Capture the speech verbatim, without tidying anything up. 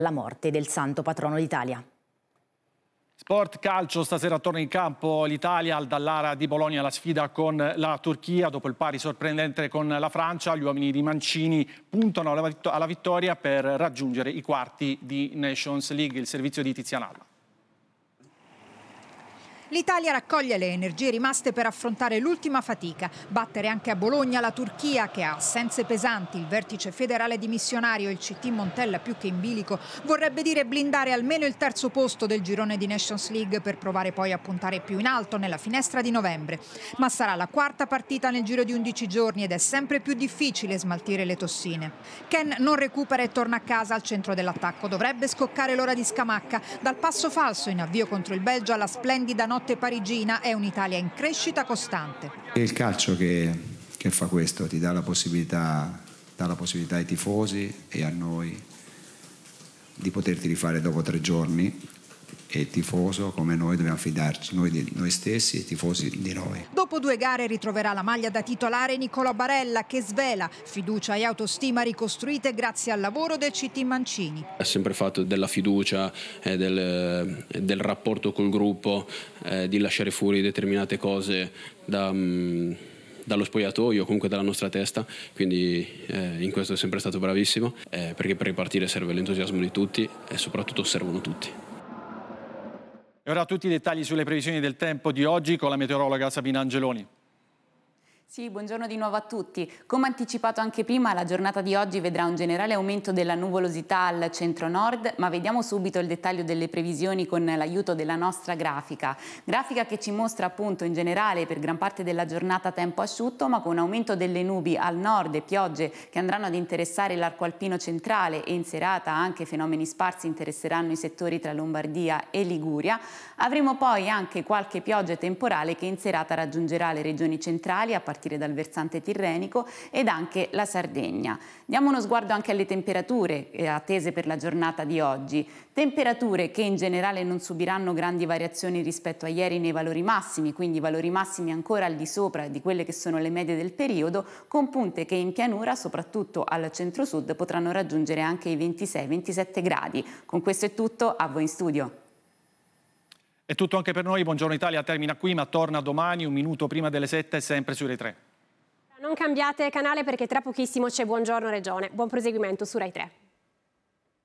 la morte del santo patrono d'Italia. Sport calcio, stasera torna in campo l'Italia al Dallara di Bologna, la sfida con la Turchia. Dopo il pari sorprendente con la Francia, gli uomini di Mancini puntano alla vittoria per raggiungere i quarti di Nations League. Il servizio di Tiziana Alla. L'Italia raccoglie le energie rimaste per affrontare l'ultima fatica, battere anche a Bologna la Turchia che ha assenze pesanti. Il vertice federale dimissionario, il C T Montella più che in bilico, vorrebbe dire blindare almeno il terzo posto del girone di Nations League per provare poi a puntare più in alto nella finestra di novembre. Ma sarà la quarta partita nel giro di undici giorni ed è sempre più difficile smaltire le tossine. Ken non recupera e torna a casa al centro dell'attacco. Dovrebbe scoccare l'ora di Scamacca. Dal passo falso in avvio contro il Belgio alla splendida notte parigina è un'Italia in crescita costante. È il calcio che, che fa questo, ti dà la possibilità, dà la possibilità ai tifosi e a noi di poterti rifare dopo tre giorni. E il tifoso, come noi, dobbiamo fidarci noi di noi stessi e i tifosi di noi. Dopo due gare ritroverà la maglia da titolare Nicolò Barella, che svela fiducia e autostima ricostruite grazie al lavoro del C T Mancini. Ha sempre fatto della fiducia, eh, del, del rapporto col gruppo, eh, di lasciare fuori determinate cose da... Mh, dallo spogliatoio, comunque dalla nostra testa, quindi eh, in questo è sempre stato bravissimo, eh, perché per ripartire serve l'entusiasmo di tutti e soprattutto servono tutti. E ora tutti i dettagli sulle previsioni del tempo di oggi con la meteorologa Sabina Angeloni. Sì, buongiorno di nuovo a tutti. Come anticipato anche prima, la giornata di oggi vedrà un generale aumento della nuvolosità al centro-nord, ma vediamo subito il dettaglio delle previsioni con l'aiuto della nostra grafica. Grafica che ci mostra appunto in generale per gran parte della giornata tempo asciutto, ma con aumento delle nubi al nord e piogge che andranno ad interessare l'arco alpino centrale e in serata anche fenomeni sparsi interesseranno i settori tra Lombardia e Liguria. Avremo poi anche qualche pioggia temporale che in serata raggiungerà le regioni centrali a partire dal versante tirrenico ed anche la Sardegna. Diamo uno sguardo anche alle temperature attese per la giornata di oggi. Temperature che in generale non subiranno grandi variazioni rispetto a ieri nei valori massimi, quindi valori massimi ancora al di sopra di quelle che sono le medie del periodo, con punte che in pianura, soprattutto al centro-sud, potranno raggiungere anche i ventisei ventisette gradi. Con questo è tutto, a voi in studio. È tutto anche per noi, Buongiorno Italia termina qui, ma torna domani un minuto prima delle sette, sempre su Rai tre. Non cambiate canale perché tra pochissimo c'è Buongiorno Regione. Buon proseguimento su Rai tre.